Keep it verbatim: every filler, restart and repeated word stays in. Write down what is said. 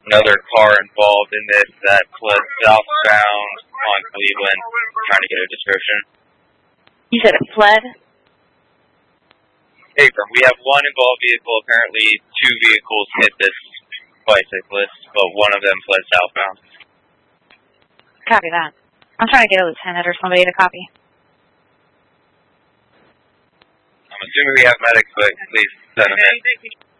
another car involved in this that fled southbound on Cleveland, trying to get a description. You said it fled? Hey, from we have one involved vehicle. Apparently, two vehicles hit this bicyclist, but one of them fled southbound. Copy that. I'm trying to get a lieutenant or somebody to copy. I'm assuming we have medics, but please send them in.